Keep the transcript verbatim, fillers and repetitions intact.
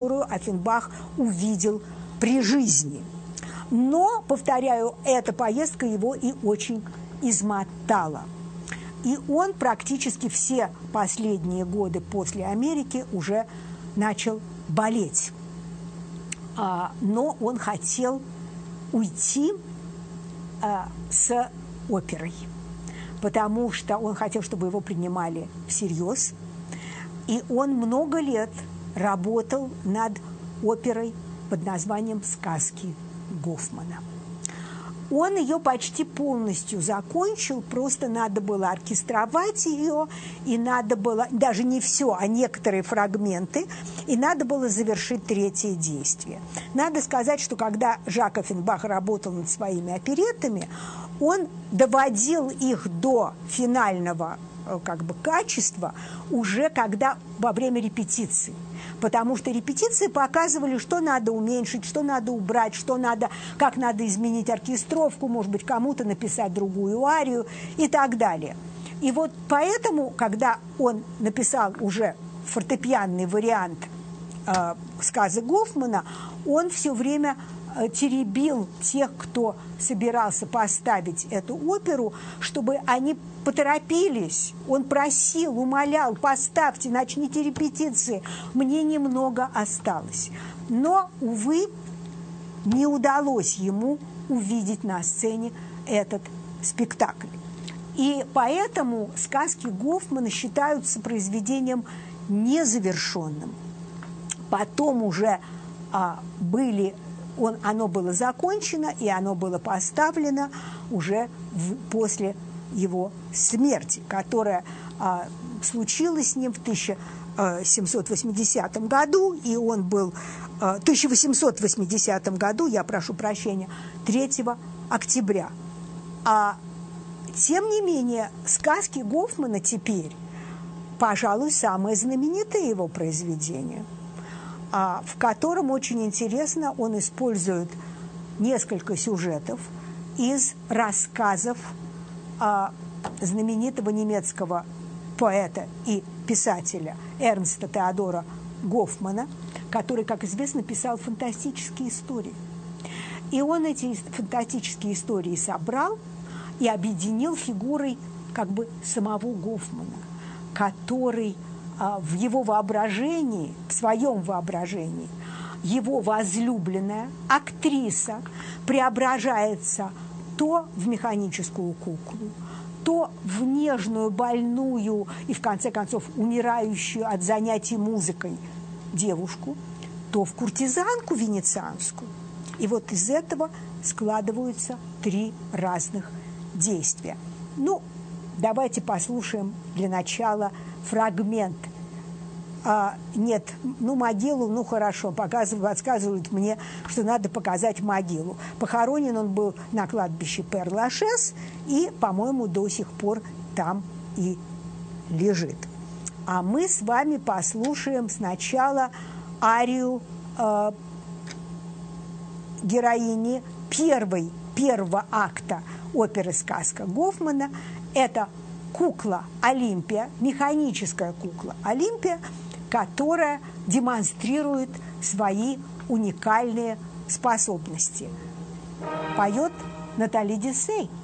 которую Оффенбах увидел при жизни. Но, повторяю, эта поездка его и очень измотала. И он практически все последние годы после Америки уже начал болеть. А, но он хотел уйти а, с оперой, потому что он хотел, чтобы его принимали всерьез. И он много лет работал над оперой под названием «Сказки Гофмана». Он ее почти полностью закончил, просто надо было оркестровать ее, и надо было, даже не все, а некоторые фрагменты, и надо было завершить третье действие. Надо сказать, что когда Жак Оффенбах работал над своими опереттами, он доводил их до финального как бы качества уже когда во время репетиции. Потому что репетиции показывали, что надо уменьшить, что надо убрать, что надо, как надо изменить оркестровку, может быть, кому-то написать другую арию и так далее. И вот поэтому, когда он написал уже фортепианный вариант э, сказок Гофмана, он все время э, теребил тех, кто собирался поставить эту оперу, чтобы они поторопились. Он просил, умолял: поставьте, начните репетиции, мне немного осталось. Но, увы, не удалось ему увидеть на сцене этот спектакль. И поэтому сказки Гофмана считаются произведением незавершенным. Потом уже а, были, он, оно было закончено, и оно было поставлено уже в, после его смерти, которая а, случилась с ним в тысяча семьсот восьмидесятом году, и он был а, в тысяча восемьсот восьмидесятом году, я прошу прощения, третьего октября. А тем не менее, сказки Гофмана теперь, пожалуй, самое знаменитое его произведение, а, в котором очень интересно он использует несколько сюжетов из рассказов знаменитого немецкого поэта и писателя Эрнста Теодора Гофмана, который, как известно, писал фантастические истории. И он эти фантастические истории собрал и объединил фигурой как бы самого Гофмана, который а, в его воображении, в своем воображении, его возлюбленная актриса преображается то в механическую куклу, то в нежную, больную и, в конце концов, умирающую от занятий музыкой девушку, то в куртизанку венецианскую. И вот из этого складываются три разных действия. Ну, давайте послушаем для начала фрагмент. А, нет, ну, могилу, ну, хорошо, показывают, подсказывают мне, что надо показать могилу. Похоронен он был на кладбище Пер-Лашез и, по-моему, до сих пор там и лежит. А мы с вами послушаем сначала арию э, героини первой, первого акта оперы «Сказка Гофмана». Это кукла Олимпия, механическая кукла Олимпия, которая демонстрирует свои уникальные способности. Поет Натали Десей.